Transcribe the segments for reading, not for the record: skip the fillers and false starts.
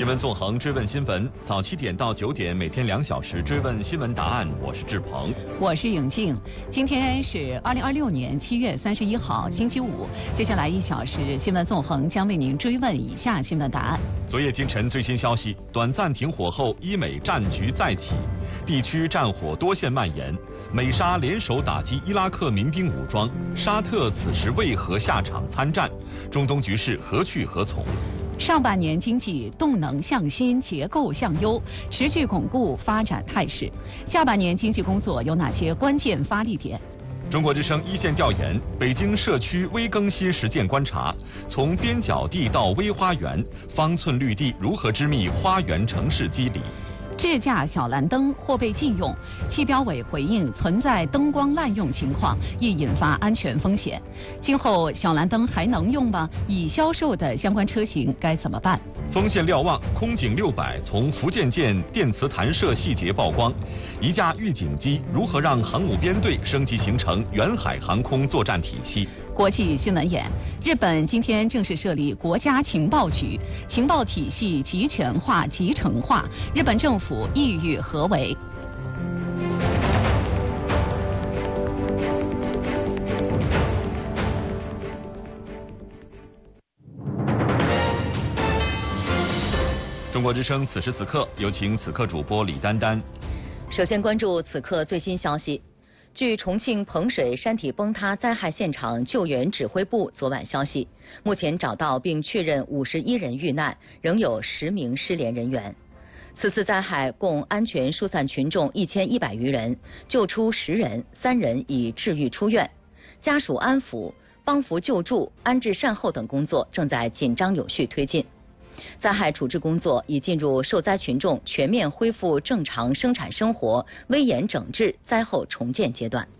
新闻纵横追问新闻，早7点到9点，每天2小时追问新闻答案。我是志鹏， 我是颖静。今天是2026年7月31号，星期五。接下来1小时，新闻纵横将为您追问以下新闻答案。 昨夜今晨最新消息，短暂停火后，伊美战局再起，地区战火多线蔓延。美沙联手打击伊拉克民兵武装，沙特此时为何下场参战？中东局势何去何从？ 上半年经济动能向新，结构向优，持续巩固发展态势。下半年经济工作有哪些关键发力点？ 中国之声一线调研，北京社区微更新实践观察，从边角地到微花园，方寸绿地如何织密花园城市肌理？ 智驾小蓝灯或被禁用，汽标委回应存在灯光滥用情况，易引发安全风险。今后小蓝灯还能用吗？已销售的相关车型该怎么办？ 丰县瞭望，空警600从福建舰电磁弹射细节曝光，一架预警机如何让航母编队升级形成远海航空作战体系？ 国际新闻眼，日本今天正式设立国家情报局，情报体系集权化、集成化，日本政府意欲何为？ 中国之声此时此刻，有请此刻主播李丹丹。 首先关注此刻最新消息。据重庆彭水山体崩塌灾害现场救援指挥部昨晚消息，目前找到并确认51人遇难，仍有10名失联人员。此次灾害共安全疏散群众1100余人，救出10人，3人已治愈出院。家属安抚、帮扶救助、安置善后等工作正在紧张有序推进。灾害处置工作已进入受灾群众全面恢复正常生产生活、危严整治、灾后重建阶段。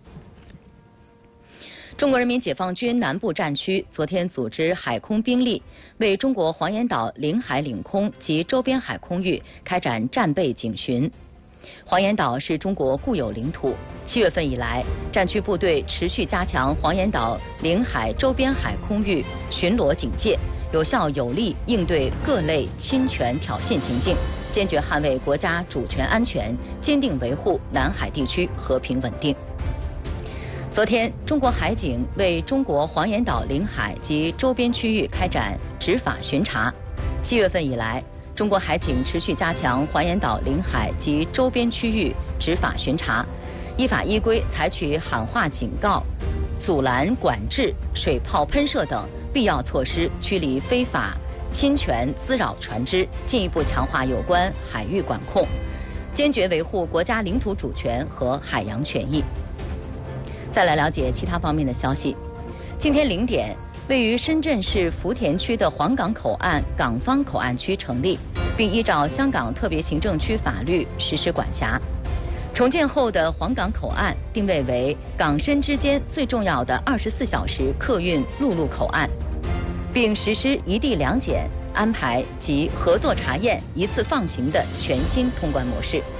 中国人民解放军南部战区昨天组织海空兵力为中国黄岩岛领海领空及周边海空域开展战备警巡。黄岩岛是中国固有领土，7月份以来，战区部队持续加强黄岩岛领海周边海空域巡逻警戒，有效有力应对各类侵权挑衅行径，坚决捍卫国家主权安全，坚定维护南海地区和平稳定。昨天，中国海警为中国黄岩岛领海及周边区域开展执法巡查。7月份以来，中国海警持续加强黄岩岛领海及周边区域执法巡查，依法依规采取喊话警告、阻拦管制、水炮喷射等必要措施，驱离非法侵权滋扰船只，进一步强化有关海域管控，坚决维护国家领土主权和海洋权益。再来了解其他方面的消息。今天0点，位于深圳市福田区的黄岗口岸港方口岸区成立，并依照香港特别行政区法律实施管辖。重建后的黄岗口岸定位为港深之间最重要的24小时客运陆路口岸，并实施一地两检安排及合作查验一次放行的全新通关模式。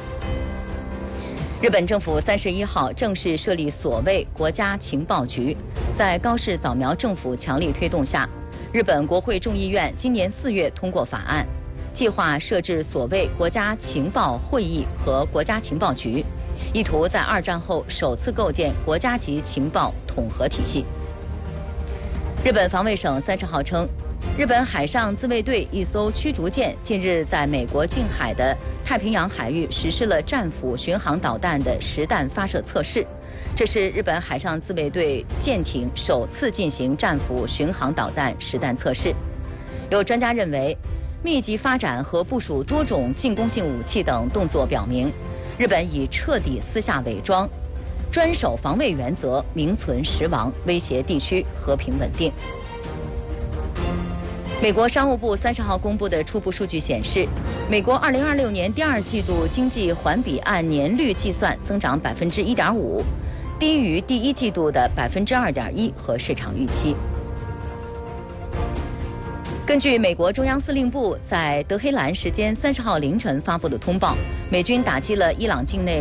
日本政府31号正式设立所谓国家情报局，在高市早苗政府强力推动下，日本国会众议院今年4月通过法案，计划设置所谓国家情报会议和国家情报局，意图在2战后首次构建国家级情报统合体系。日本防卫省30号称，日本海上自卫队一艘驱逐舰近日在美国近海的太平洋海域实施了战斧巡航导弹的实弹发射测试，这是日本海上自卫队舰艇首次进行战斧巡航导弹实弹测试。有专家认为，密集发展和部署多种进攻性武器等动作表明，日本已彻底撕下伪装，专守防卫原则，名存实亡，威胁地区和平稳定。美国商务部30号公布的初步数据显示，美国2026年第2季度经济环比按年率计算增长1.5%，低于第1季度的2.1%和市场预期。根据美国中央司令部在德黑兰时间30号凌晨发布的通报，美军打击了伊朗境内